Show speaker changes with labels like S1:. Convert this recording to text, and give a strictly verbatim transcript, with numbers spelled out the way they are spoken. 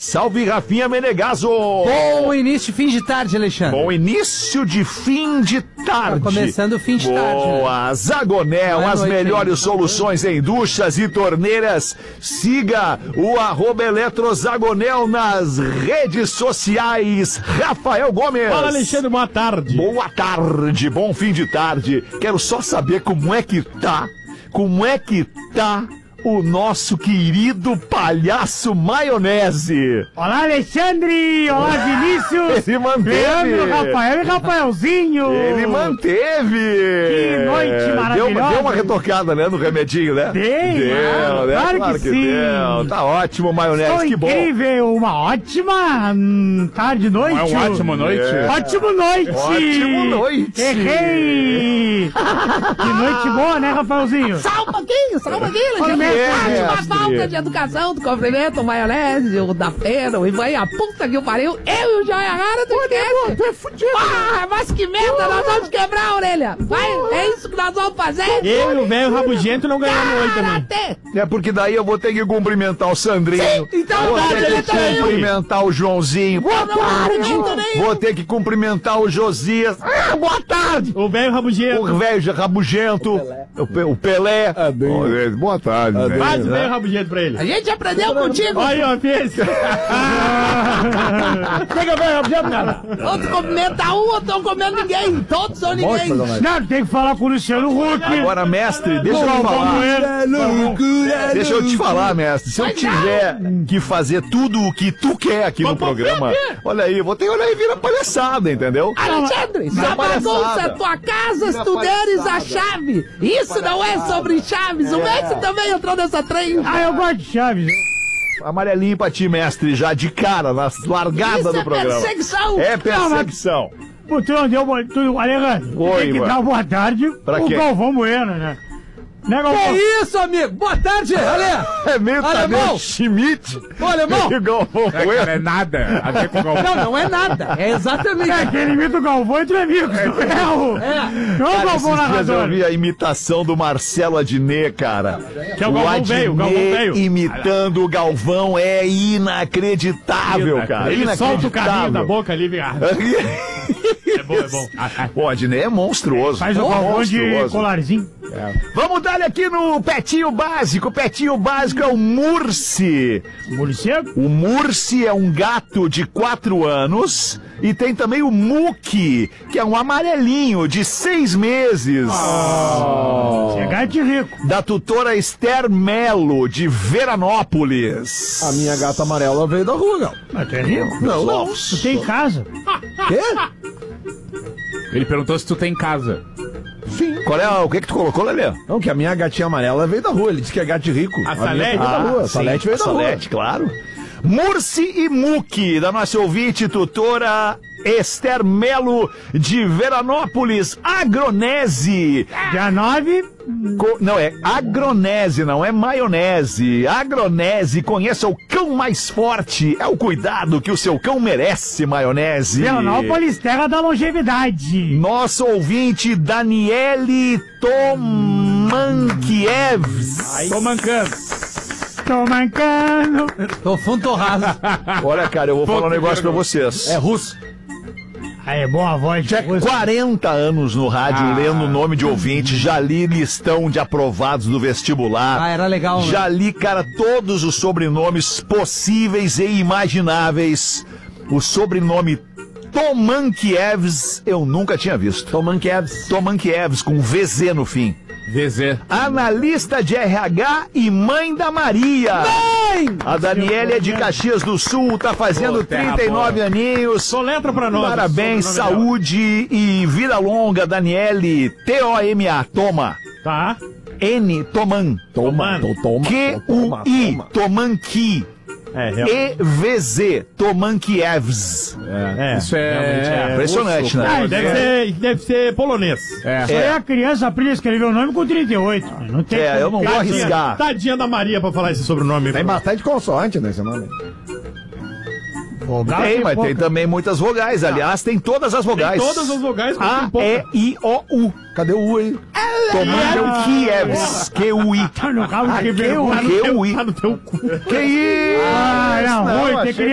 S1: Salve, Rafinha Menegaso!
S2: Bom início de fim de tarde, Alexandre.
S1: Bom início de fim de tarde.
S2: Tá começando o fim de
S1: Boa.
S2: tarde. Né?
S1: Boa, Zagonel,
S2: Boa
S1: as
S2: noite,
S1: melhores
S2: hein?
S1: soluções em duchas e torneiras. Siga o arroba Eletrozagonel nas redes sociais. Rafael Gomes.
S3: Fala, Alexandre, boa tarde.
S1: Boa tarde, bom fim de tarde. Quero só saber como é que tá, como é que tá o nosso querido palhaço Maionese.
S4: Olá, Alexandre! Olá, Vinícius!
S1: Ele manteve!
S4: Leandro, Rafael e Rafaelzinho!
S1: Ele manteve!
S4: Que noite maravilhosa!
S1: Deu, deu uma retocada, né, no remedinho, né?
S4: Deu,
S1: Deu, né?
S4: claro
S1: Claro
S4: que
S1: que,
S4: sim.
S1: deu. Tá ótimo, Maionese,
S4: Estou
S1: que bom.
S4: incrível! Uma ótima hum, tarde, noite!
S3: É um ótimo noite.
S1: É.
S4: Ótimo noite!
S1: Ótimo noite.
S4: Errei! Que noite boa, né, Rafaelzinho?
S5: Só um pouquinho, só um pouquinho,
S4: Olha,
S5: Alexandre.
S1: mestre.
S5: Uma falta de educação, do cumprimento, o Maionese, o da pena, o Ivan, a puta que o pariu. Eu e o Joia Rara, tu esquece.
S4: Tu é fudido!
S5: Ah, mas que merda, nós vamos quebrar a orelha. Vai, é isso que nós vamos fazer.
S3: Eu e o velho rabugento não ganhamos hoje também.
S5: Karate.
S1: É porque daí eu vou ter que cumprimentar o Sandrinho.
S5: Sim, então
S1: vou
S5: dá,
S1: ter
S5: ele
S1: que
S5: também.
S1: cumprimentar o Joãozinho. Boa
S5: Eu não acredito nem.
S1: Vou ter que cumprimentar o Josias. Ah, boa tarde.
S3: O velho rabugento.
S1: O velho rabugento. O Pelé. O Pelé.
S6: Adendo.
S1: Boa tarde, velho.
S3: Faz o velho rabugento pra ele.
S5: A gente aprendeu contigo.
S3: Aí, ó, fez.
S4: Chega, velho, objeto, cara!
S5: Outro cumprimenta um, outro não comendo ninguém. Todos são ninguém.
S4: Não, tem que falar com o Luciano Huck!
S1: Agora, mestre, deixa eu te
S4: Galvão
S1: falar.
S4: Bueno.
S1: Deixa eu te falar, mestre. Se eu tiver que fazer tudo o que tu quer aqui no programa, olha aí, eu vou ter, olha aí, vira palhaçada, entendeu?
S5: Alexandre, se a bagunça é tua casa, se tu deres a chave. Isso não é sobre chaves. O mestre também entrou nessa trem.
S4: Ah, eu gosto de Chaves!
S1: Amarelinho pra ti, mestre, já de cara, na largada
S5: Isso
S1: do
S5: é
S1: programa.
S5: perseguição.
S1: É perseguição.
S4: Pô, tu não deu boa... Tu, Alejandro,
S1: Oi,
S4: tem que
S1: mano.
S4: dar boa tarde
S1: Pra
S4: pro
S1: quê?
S4: Galvão Bueno, né? Né, Galvão?
S2: Que isso, amigo? Boa tarde, Ale!
S1: É meio
S2: Alemão.
S1: Tadeu Schmidt.
S2: Ô, alemão!
S1: E o Galvão
S3: É, cara, é nada. A ver com o Galvão.
S2: Não, não é nada. É exatamente.
S4: É, quem imita o Galvão entre amigos, não é o...
S2: É.
S4: Não é o
S1: Cara,
S4: Galvão
S1: esses dias eu
S4: narrador.
S1: vi a imitação do Marcelo Adnet, cara.
S3: Que é o Galvão velho, o Galvão
S1: Adnet
S3: velho.
S1: imitando o Galvão é inacreditável, cara.
S3: Ele solta o carrinho da
S1: Inacreditável.
S3: boca ali, vem. Ah, é bom, é bom. Ah, ah.
S1: Pô, o Adnet é monstruoso.
S4: Faz o Galvão de
S1: monstruoso.
S4: colarzinho.
S1: Vamos dar aqui no Petinho Básico. O Petinho Básico é o Mursi.
S4: Morcego?
S1: O Mursi é um gato de quatro anos. E tem também o Muki, que é um amarelinho de seis meses.
S4: Você é gato rico.
S1: Da tutora Esther Melo, de Veranópolis.
S6: A minha gata amarela veio da rua, Gal.
S4: Mas tu é rico?
S6: Não, não.
S4: Tu tem casa.
S6: Quê?
S3: Ele perguntou se tu tem casa.
S6: Sim.
S1: Qual é, o que que tu colocou, Lelê?
S6: Não, que a minha gatinha amarela veio da rua. Ele disse que é gato de rico.
S3: A
S6: minha
S3: Salete?
S6: veio da rua. A
S1: sim,
S6: Salete veio
S1: a
S6: da rua.
S1: Salete, claro. Mursi e Muki, da nossa ouvinte tutora Esther Melo, de Veranópolis, Agronese.
S4: Dia nove,
S1: Co- não, é agronese, não é maionese. Agronese, conheça o cão mais forte. É o cuidado que o seu cão merece, maionese.
S4: Veranópolis, terra da longevidade.
S1: Nosso ouvinte, Daniele Tomankiewicz.
S3: Tô mancando.
S4: Tô mancando.
S2: Tô fundo torrado.
S1: Olha, cara, eu vou falar um negócio pra vocês.
S2: É russo.
S4: Aí, é boa voz.
S1: Tinha quarenta anos no rádio, lendo o nome de ouvinte, já li listão de aprovados do vestibular.
S2: Ah, era legal, né?
S1: Já li, cara, todos os sobrenomes possíveis e imagináveis. O sobrenome Tomankiewicz eu nunca tinha visto.
S6: Tomankiewicz.
S1: Tomankiewicz, com V Z no fim.
S3: V Z.
S1: Analista de R H e mãe da Maria. Mãe! A Daniela é de Caxias do Sul, tá fazendo
S3: Ô, terra
S1: trinta e nove
S3: boa.
S1: aninhos.
S3: Soletra pra nós.
S1: Parabéns,
S3: Sobrenome dela.
S1: saúde e vida longa, Daniele. T O M A, toma.
S3: Tá.
S1: N, Toman.
S6: Toma,
S3: Tomando.
S6: to- toma.
S1: Q
S6: toma,
S1: U I,
S6: toma.
S1: Tomanki.
S3: É, realmente.
S1: E V Z, Tomankiewicz.
S3: É,
S7: Isso é-
S3: realmente
S7: é
S1: Impressionante,
S7: russo,
S1: né?
S4: Ah,
S3: Deve ser, deve ser polonês.
S7: É.
S4: Isso aí a criança aprende a escrever o nome com trinta e oito. Não tem
S1: É, eu não vou
S3: Tadinha,
S1: arriscar.
S3: tadinha da Maria pra falar esse sobrenome.
S6: Tem bastante consoante nesse nome.
S4: Vogal
S1: Tem,
S4: tem
S1: mas
S4: pouca.
S1: tem também muitas vogais. Aliás, tem todas as vogais.
S3: Todas as vogais, mas
S1: A,
S3: tem pouca.
S1: E, I, O, U.
S6: Cadê o U aí?
S1: Tomankiewicz. Q U I.
S4: Tá no carro que
S1: Q
S4: vergonha.
S1: U I.
S3: Tá no teu cu.
S1: Que isso?
S4: Ah, não,
S1: Não,
S4: ruim, tem
S1: achei
S4: que